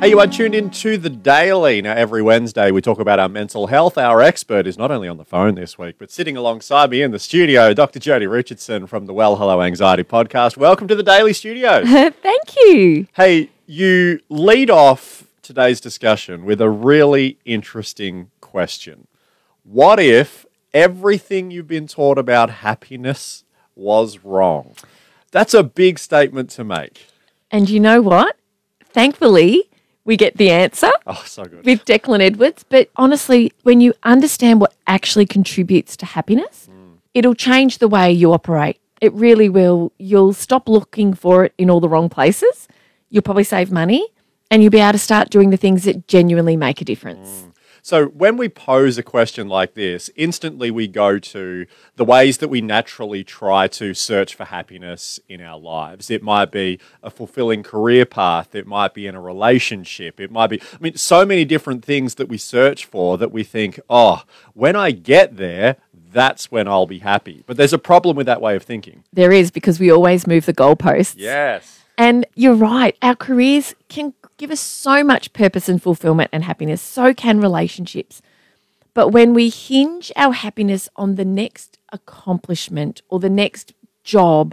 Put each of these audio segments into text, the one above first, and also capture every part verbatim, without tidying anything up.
Hey, you are tuned in to The Daily. Now, every Wednesday we talk about our mental health. Our expert is not only on the phone this week, but sitting alongside me in the studio, Doctor Jodie Richardson from the Well Hello Anxiety podcast. Welcome to The Daily Studios. Thank you. Hey, you lead off today's discussion with a really interesting question. What if everything you've been taught about happiness was wrong? That's a big statement to make. And you know what? Thankfully, we get the answer Oh, so good. with Declan Edwards. But honestly, when you understand what actually contributes to happiness, mm. it'll change the way you operate. It really will. You'll stop looking for it in all the wrong places. You'll probably save money and you'll be able to start doing the things that genuinely make a difference. Mm. So when we pose a question like this, instantly we go to the ways that we naturally try to search for happiness in our lives. It might be a fulfilling career path. It might be in a relationship. It might be, I mean, so many different things that we search for that we think, oh, when I get there, that's when I'll be happy. But there's a problem with that way of thinking. There is, because we always move the goalposts. Yes. And you're right. Our careers can give us so much purpose and fulfillment and happiness. So can relationships. But when we hinge our happiness on the next accomplishment or the next job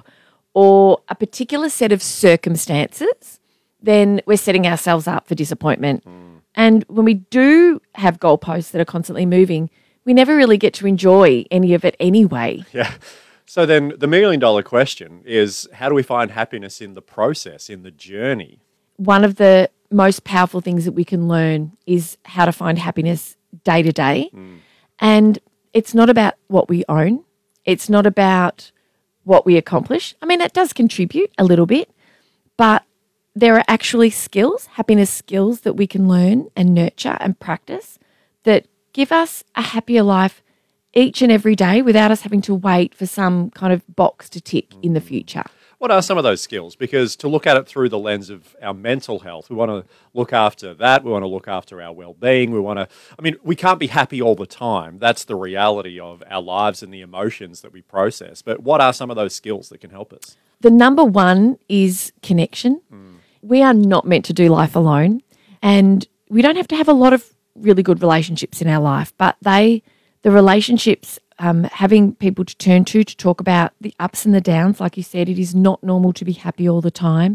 or a particular set of circumstances, then we're setting ourselves up for disappointment. Mm. And when we do have goalposts that are constantly moving, we never really get to enjoy any of it anyway. Yeah. So then the million dollar question is, how do we find happiness in the process, in the journey? One of the most powerful things that we can learn is how to find happiness day to day. Mm. And it's not about what we own. It's not about what we accomplish. I mean, that does contribute a little bit, but there are actually skills, happiness skills that we can learn and nurture and practice that give us a happier life each and every day without us having to wait for some kind of box to tick in the future. What are some of those skills? Because to look at it through the lens of our mental health, we want to look after that. We want to look after our well-being. We want to, I mean, we can't be happy all the time. That's the reality of our lives and the emotions that we process. But what are some of those skills that can help us? The number one is connection. Mm. We are not meant to do life alone. And we don't have to have a lot of really good relationships in our life, but they, the relationships Um, having people to turn to to talk about the ups and the downs. Like you said, it is not normal to be happy all the time,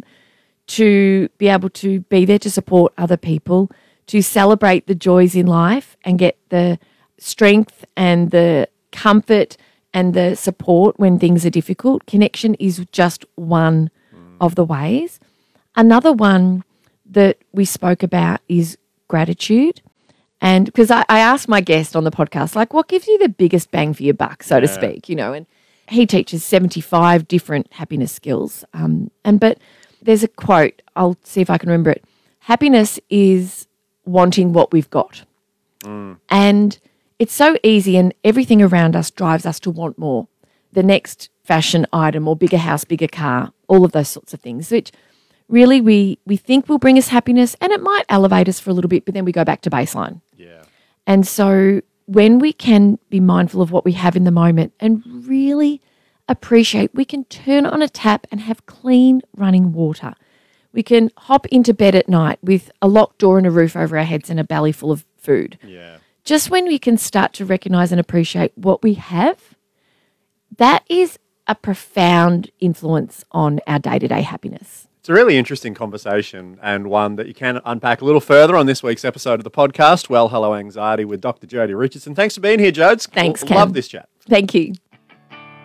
to be able to be there to support other people, to celebrate the joys in life and get the strength and the comfort and the support when things are difficult. Connection is just one mm. of the ways. Another one that we spoke about is gratitude. And because I, I asked my guest on the podcast, like, what gives you the biggest bang for your buck, so yeah. to speak, you know, and he teaches seventy-five different happiness skills. Um, and but there's a quote, I'll see if I can remember it. Happiness is wanting what we've got. Mm. And it's so easy, and everything around us drives us to want more. The next fashion item or bigger house, bigger car, all of those sorts of things, which really we we think will bring us happiness, and it might elevate us for a little bit, but then we go back to baseline. Yeah. And so when we can be mindful of what we have in the moment and really appreciate, we can turn on a tap and have clean running water. We can hop into bed at night with a locked door and a roof over our heads and a belly full of food. Yeah. Just when we can start to recognise and appreciate what we have, that is a profound influence on our day-to-day happiness. It's a really interesting conversation, and one that you can unpack a little further on this week's episode of the podcast, Well Hello Anxiety with Doctor Jodie Richardson. Thanks for being here, Jodes. Thanks, L- Cam. Love this chat. Thank you.